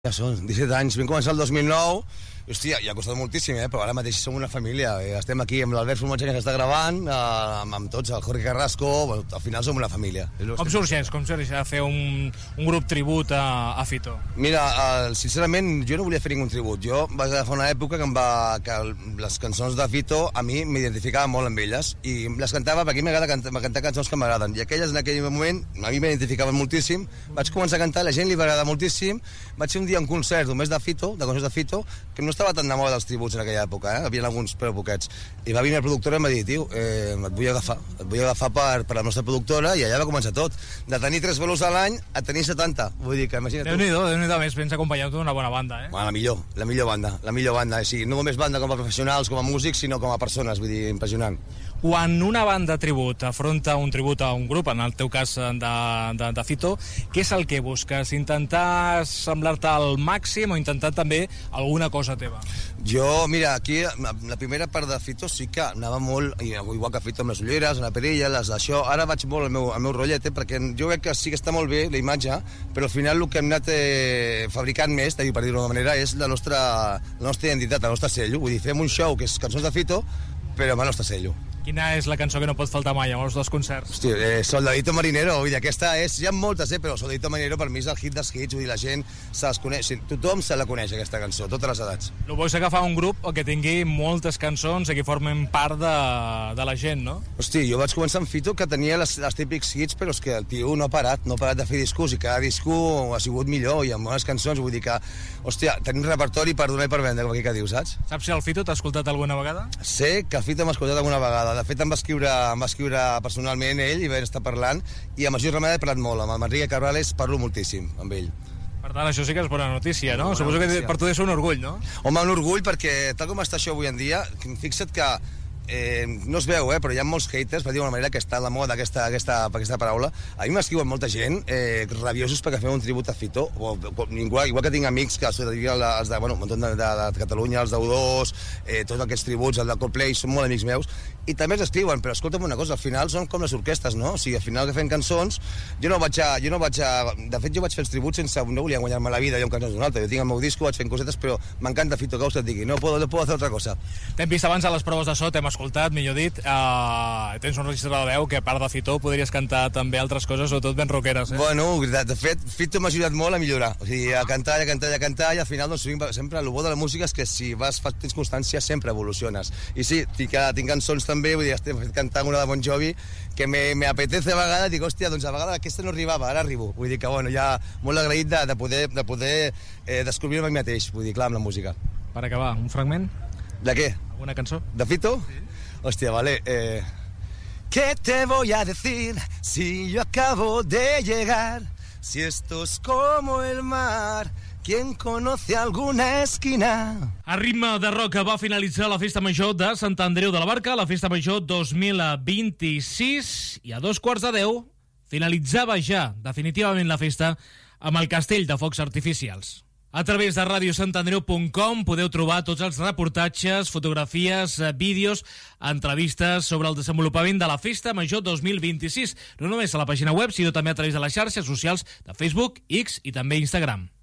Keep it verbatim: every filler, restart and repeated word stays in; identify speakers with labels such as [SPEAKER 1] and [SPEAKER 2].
[SPEAKER 1] Ja són disset anys, vam començar el dos mil nou, i hòstia, ja ha costat moltíssim, eh? Però ara mateix som una família, eh? Estem aquí amb l'Albert Formatge que s'està gravant, eh, amb, amb tots, el Jorge Carrasco, bueno, al final som una família.
[SPEAKER 2] Com sorgeix, com sorgeix a fer un, un grup tribut a, a Fito?
[SPEAKER 1] Mira, eh, sincerament, jo no volia fer ningun tribut, jo vaig agafar una època que, em va, que les cançons de Fito a mi m'identificava molt amb elles, i les cantava perquè a mi m'agrada cantar, cantar cançons que m'agraden, i aquelles en aquell moment a mi m'identificaven moltíssim, vaig començar a cantar, la gent li va agradar moltíssim, vaig fer un dia un concert només de Fito, de cançons de Fito, que no estava tan de moda dels tributs en aquella època, eh? Havien alguns però poquets. I va venir el productor i em va dir, tio, eh, et vull agafar, et vull agafar per, per la nostra productora, i allà va començar tot. De tenir tres bolos a l'any a tenir setanta. Vull dir que imagina't tu.
[SPEAKER 2] Déu-n'hi-do, Déu-n'hi-do, més vens acompanyat d'una bona banda, eh?
[SPEAKER 1] Bueno, la millor, la millor banda, la millor banda. O sigui, no només banda com a professionals, com a músics, sinó com a persones, vull dir, impressionant.
[SPEAKER 2] Quan una banda tribut afronta un tribut a un grup, en el teu cas de, de, de Fito, què és el que busques? Intentar semblar-te al màxim o intentar també alguna cosa teva?
[SPEAKER 1] Jo, mira, aquí la primera part de Fito sí que anava molt, igual que Fito amb les ulleres, la perilla, les d'això. Ara vaig molt al meu, al meu rotllet, eh, perquè jo crec que sí que està molt bé la imatge, però al final el que hem anat eh, fabricant més, per dir-ho d'una manera, és la nostra, la nostra identitat, el nostre cello. Vull dir, fem un show que és cançons de Fito, però amb el nostre cello.
[SPEAKER 2] Quina és la cançó que no pot faltar mai amb els dos concerts?
[SPEAKER 1] Hòstia, eh, Soldadito Marinero, vull dir, aquesta és... Hi ha moltes, eh, però Soldadito Marinero per mi és el hit dels hits, vull dir, la gent se les coneix, tothom se la coneix, aquesta cançó, totes les edats.
[SPEAKER 2] El bo és agafar un grup que tingui moltes cançons i que formen part de, de la gent, no?
[SPEAKER 1] Hosti, jo vaig començar amb Fito, que tenia les, les típics hits, però és que el tio no ha parat, no ha parat de fer discos, i cada disco ha sigut millor, i amb bones cançons, vull dir que, hòstia, tenim repertori per donar i per vendre, com aquí que dius, saps?
[SPEAKER 2] Saps si el Fito t'ha escoltat alguna vegada?
[SPEAKER 1] Sé que el Fito m'ha escoltat alguna vegada. De fet, em va escriure, em va escriure personalment ell i vam estar parlant, i amb Magí Remeda he parlat molt, amb el Enrique Cabrales parlo moltíssim amb ell.
[SPEAKER 2] Per tant, això sí que és bona notícia, no?
[SPEAKER 1] Bona
[SPEAKER 2] Suposo
[SPEAKER 1] notícia.
[SPEAKER 2] Que per tu és un orgull, no?
[SPEAKER 1] Home, un orgull, perquè tal com està això avui en dia, fixa't que Eh, no es veu, eh, però hi ha molts haters, per dir d'una manera, que està a la moda aquesta, aquesta, aquesta paraula. A mi m'escriuen molta gent eh, rabiosos perquè fem un tribut a Fito, o, o, igual, igual que tinc amics que els de, bueno, un munt de, de, de Catalunya, els d'U dos, eh, tots aquests tributs, el de Coldplay, són molt amics meus, i també els escriuen, però escolta'm una cosa, al final són com les orquestes, no? O sigui, al final que fem cançons, jo no vaig a... Jo no vaig a de fet, jo vaig fer els tributs sense... No volia guanyar-me la vida jo amb cançons d'un altre, jo tinc el meu disco, vaig fent cosetes, però m'encanta Fito, que us et digui, no puedo, no puedo hacer otra cosa.
[SPEAKER 2] T'hem vist abans a les proves de so, t'hem escoltat, millor dit, uh, tens un registre de veu que a part de Fito podries cantar també altres coses, sobretot ben rockeres, eh?
[SPEAKER 1] Bueno, de, de fet, Fito m'ha ajudat molt a millorar, o sigui, a cantar, a cantar, a cantar, i al final, doncs, sempre el bo de la música és que si vas, fas, tens constància, sempre evoluciones. I sí, tinc, tinc cançons també, vull dir, estem fet cantar una de Bon Jovi, que me, me apetece a vegades, dic, hòstia, doncs a vegades aquesta no arribava, ara arribo. Vull dir que, bueno, ja molt agraït de, de poder, de poder eh, descobrir-me a mi mateix, vull dir, clar, amb la música.
[SPEAKER 2] Per acabar, un fragment?
[SPEAKER 1] De què?
[SPEAKER 2] Alguna cançó?
[SPEAKER 1] ¿De Fito?
[SPEAKER 2] Sí.
[SPEAKER 1] Hostia, vale. Eh... ¿Qué te voy a decir si yo acabo de llegar? Si esto es como el mar, ¿quién conoce alguna esquina?
[SPEAKER 2] A ritme de rock va finalitzar la Festa Major de Sant Andreu de la Barca, la Festa Major dos mil vint-i-sis, i a dos quarts de deu finalitzava ja definitivament la festa amb el castell de focs artificials. A través de radio sant andreu punt com podeu trobar tots els reportatges, fotografies, vídeos, entrevistes sobre el desenvolupament de la Festa Major dos mil vint-i-sis, no només a la pàgina web, sinó també a través de les xarxes socials de Facebook, X i també Instagram.